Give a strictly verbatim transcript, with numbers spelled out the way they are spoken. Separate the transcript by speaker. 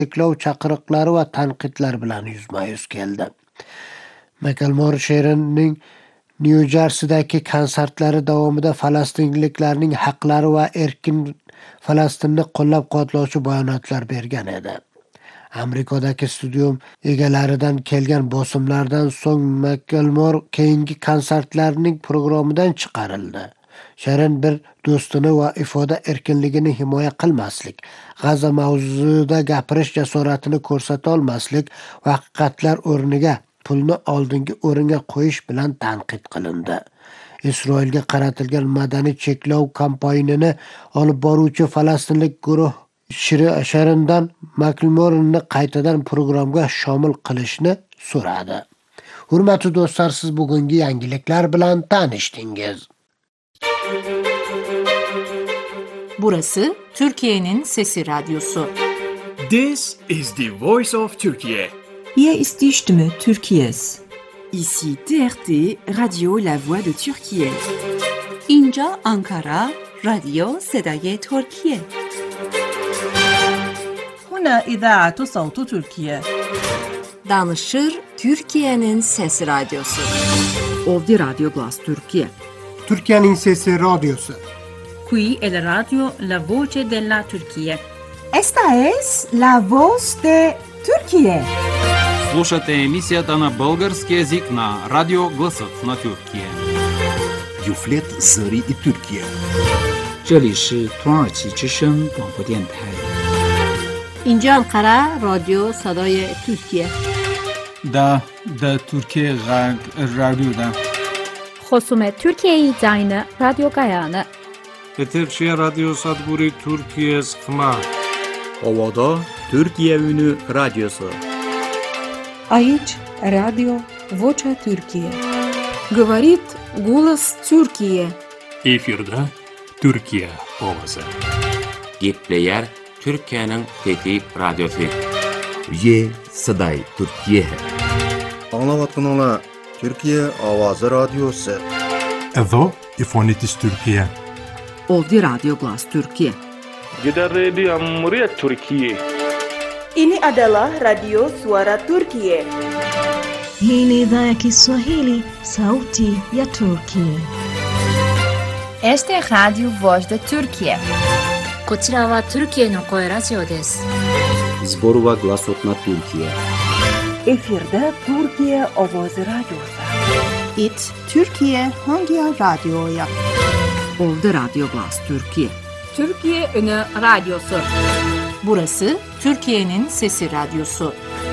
Speaker 1: cheklov chaqiriqlari va tanqidlar bilan yuzma-yuz keldi. Macklemore Sharonning Nyu-Jersidagi konsertlari davomida falastinliklarning haqlari va erkin Falastinni qo'llab-quvvatlovchi bayonotlar bergan edi. Amerikadagi studio egalaridan kelgan bosimlardan so'ng Macklemore keyingi konsertlarining programmidan chiqarildi. Sharon bir do'stini va ifoda erkinligini himoya qilmaslik, G'azo mavzusida gapirish jasoratini ko'rsata olmaslik va haqiqatlar o'rniga pulni oldingi o'ringa qo'yish bilan tanqid qilindi. Isroilga qaratilgan madaniy cheklov kampaniyasini olib boruvchi falastinlik guruh Sharondan Macklemore'ni qaytadan programga shomil qilishni so'radi. Hurmatli do'stlar, siz bugungi yangiliklar bilan tanishdingiz.
Speaker 2: Burası Türkiye'nin Sesi Radyosu.
Speaker 3: This is the voice of Turkey.
Speaker 4: Hier ist die Stimme Türkiye's.
Speaker 5: Ici T R T, Radio La Voix de Türkiye.
Speaker 2: İnca Ankara, Radyo Sedai Türkiye.
Speaker 6: هنا إذاعة صوت تركيا.
Speaker 2: Danışır Türkiye'nin Sesi Radyosu.
Speaker 5: Ovdje Radio Glas Türkiye.
Speaker 1: Türkiye'nin Sesi Radyosu.
Speaker 6: Qui è la radio La Voce della Turchia.
Speaker 4: Esta es la voz de Türkiye.
Speaker 7: Слушате емисията на български език на Радио Гласът на Türkiye.
Speaker 8: Юфлет Зări и Türkiye.
Speaker 9: 这里是土耳其之声广播电台。
Speaker 2: İnca Ankara, Radyo Sedai Türkiye.
Speaker 10: Da, da Türkiye Radyo'da.
Speaker 11: خصوم Türkiye Zayını Radyo Gayanı.
Speaker 12: Eterşehir Radyo Sadburi Türkiye Sıkma.
Speaker 13: Ovada Türkiye Ünü Radyosu.
Speaker 4: Aici Radio Vocea Türkiye.
Speaker 2: Говорит голос Türkiye.
Speaker 12: Efirde Türkiye Ovası.
Speaker 14: Gepleyer Türkiye'nin Fethi Radyosu.
Speaker 8: Ye Saday Türkiye.
Speaker 15: Anlavatın ola Türkiye Avazı Radyosu.
Speaker 16: Edo İfonitis Türkiye.
Speaker 5: Ovdje Radio Glas Türkiye.
Speaker 17: Kita Radio Muria Türkiye.
Speaker 18: Ini adalah Radio Suara Türkiye.
Speaker 19: Hii ni idhaa ya Kiswahili, Sauti ya Turkiye.
Speaker 20: Este es Radio Voz de Türkiye.
Speaker 3: こちらは Türkiyeの声ラジオです。
Speaker 13: Zborova Glasot na Türkiye.
Speaker 4: Efirde Türkiye Ovozi Radyosu.
Speaker 14: It Türkiye hangi radyoya?
Speaker 5: Ovdje Radio Glas Türkiye.
Speaker 2: Türkiye Ünü Radyosu. Burası Türkiye'nin Sesi Radyosu.